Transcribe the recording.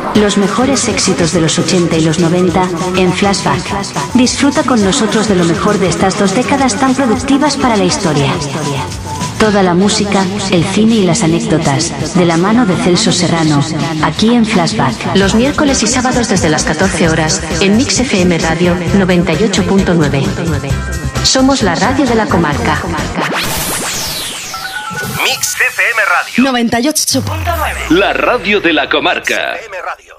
Los mejores éxitos de los 80 y los 90 en Flashback. Disfruta con nosotros de lo mejor de estas 2 décadas tan productivas para la historia. Toda la música, el cine y las anécdotas, de la mano de Celso Serrano, aquí en Flashback. Los miércoles y sábados desde las 14 horas, en Mix FM Radio 98.9. Somos la radio de la comarca. Mix FM Radio 98.9. La radio de la comarca. FM Radio.